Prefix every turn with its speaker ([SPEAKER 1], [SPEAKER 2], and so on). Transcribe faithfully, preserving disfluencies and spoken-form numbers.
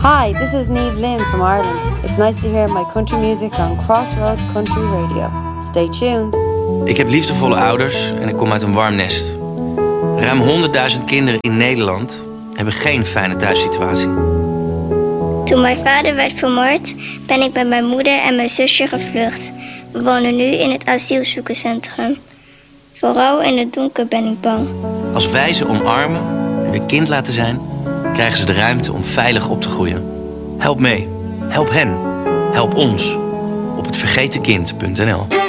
[SPEAKER 1] Hi, this is Niamh Lynn from Ireland. It's nice to hear my country music on Crossroads Country Radio. Stay tuned.
[SPEAKER 2] Ik heb liefdevolle ouders en ik kom uit een warm nest. Ruim honderdduizend kinderen in Nederland hebben geen fijne thuissituatie.
[SPEAKER 3] Toen mijn vader werd vermoord, ben ik met mijn moeder en mijn zusje gevlucht. We wonen nu in het asielzoekerscentrum. Vooral in het donker ben ik bang.
[SPEAKER 2] Als wij ze omarmen en weer kind laten zijn, krijgen ze de ruimte om veilig op te groeien. Help mee. Help hen. Help ons. Op het vergetenkind punt n l.